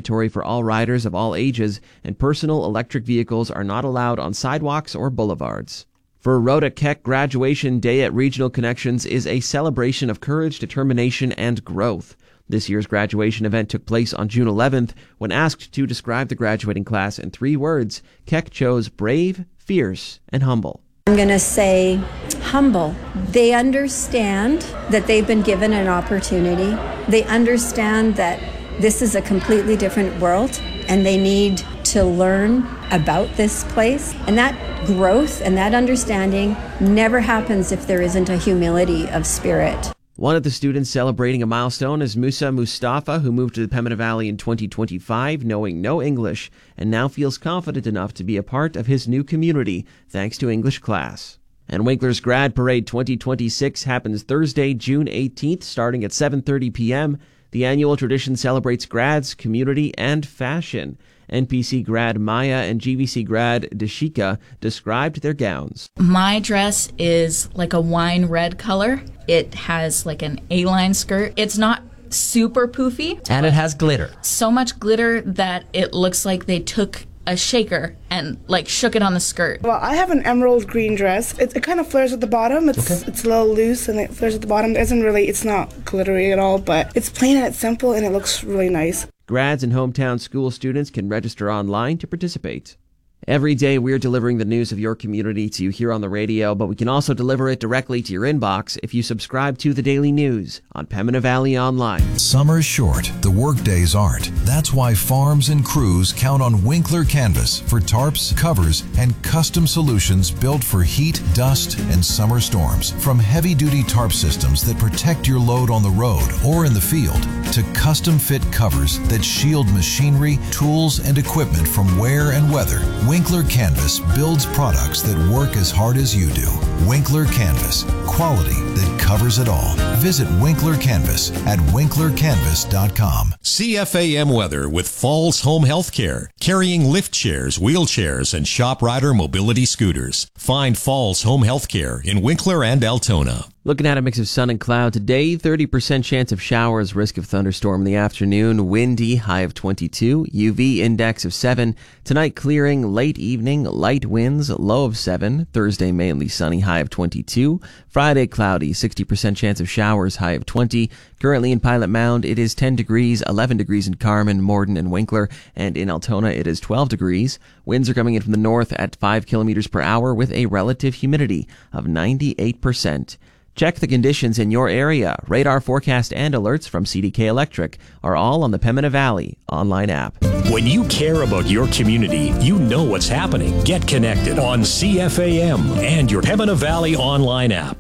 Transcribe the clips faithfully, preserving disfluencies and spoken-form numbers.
mandatory for all riders of all ages, and personal electric vehicles are not allowed on sidewalks or boulevards. For Rhoda Keck, Graduation Day at Regional Connections is a celebration of courage, determination, and growth. This year's graduation event took place on June eleventh. When asked to describe the graduating class in three words, Keck chose brave, fierce, and humble. I'm going to say humble. They understand that they've been given an opportunity. They understand that this is a completely different world and they need to learn about this place. And that growth and that understanding never happens if there isn't a humility of spirit. One of the students celebrating a milestone is Musa Mustafa, who moved to the Pembina Valley in twenty twenty-five, knowing no English, and now feels confident enough to be a part of his new community, thanks to English class. And Winkler's Grad Parade twenty twenty-six happens Thursday, June eighteenth, starting at seven thirty p.m. The annual tradition celebrates grads, community, and fashion. N P C grad Maya and G V C grad Dashika described their gowns. My dress is like a wine red color. It has like an A-line skirt. It's not super poofy. And it has glitter. So much glitter that it looks like they took a shaker and like shook it on the skirt. Well, I have an emerald green dress. It, it kind of flares at the bottom. It's okay. It's a little loose and it flares at the bottom. It isn't really, it's not glittery at all, but it's plain and it's simple and it looks really nice. Grads and hometown school students can register online to participate. Every day we're delivering the news of your community to you here on the radio, but we can also deliver it directly to your inbox if you subscribe to the Daily News on Pembina Valley Online. Summer's short, the work days aren't. That's why farms and crews count on Winkler Canvas for tarps, covers, and custom solutions built for heat, dust, and summer storms. From heavy-duty tarp systems that protect your load on the road or in the field, to custom-fit covers that shield machinery, tools, and equipment from wear and weather, Winkler Canvas builds products that work as hard as you do. Winkler Canvas, quality that covers it all. Visit Winkler Canvas at winkler canvas dot com. C F A M weather with Falls Home Healthcare, carrying lift chairs, wheelchairs, and shop rider mobility scooters. Find Falls Home Healthcare in Winkler and Altona. Looking at a mix of sun and cloud today, thirty percent chance of showers, risk of thunderstorm in the afternoon, windy, high of twenty-two, U V index of seven. Tonight clearing, late evening, light winds, low of seven. Thursday mainly sunny, high of twenty-two. Friday cloudy, sixty percent chance of showers, high of twenty. Currently in Pilot Mound, it is ten degrees, eleven degrees in Carman, Morden, and Winkler, and in Altona it is twelve degrees. Winds are coming in from the north at five kilometers per hour with a relative humidity of ninety-eight percent. Check the conditions in your area. Radar forecast and alerts from C D K Electric are all on the Pembina Valley online app. When you care about your community, you know what's happening. Get connected on C F A M and your Pembina Valley online app.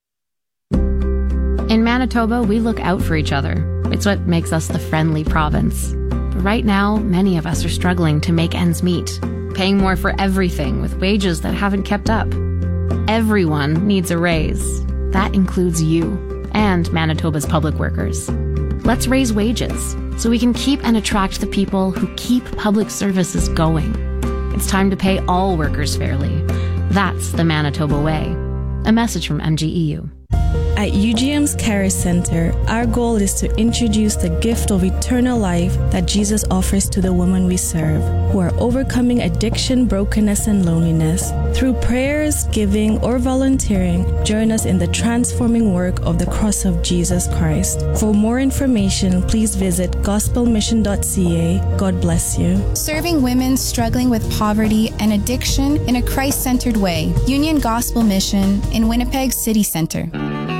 In Manitoba, we look out for each other. It's what makes us the friendly province. But right now, many of us are struggling to make ends meet, paying more for everything with wages that haven't kept up. Everyone needs a raise. That includes you and Manitoba's public workers. Let's raise wages so we can keep and attract the people who keep public services going. It's time to pay all workers fairly. That's the Manitoba way. A message from M G E U. At U G M's Care Center, our goal is to introduce the gift of eternal life that Jesus offers to the women we serve, who are overcoming addiction, brokenness, and loneliness. Through prayers, giving, or volunteering, join us in the transforming work of the cross of Jesus Christ. For more information, please visit gospel mission dot c a. God bless you. Serving women struggling with poverty and addiction in a Christ-centered way. Union Gospel Mission in Winnipeg City Centre.